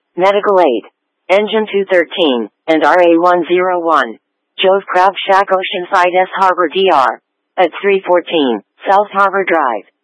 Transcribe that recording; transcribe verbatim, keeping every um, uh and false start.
Medical Aid. Engine two thirteen, and R A one oh one. Jove Crab Shack Oceanside S Harbor D R. At three fourteen, South Harbor Drive.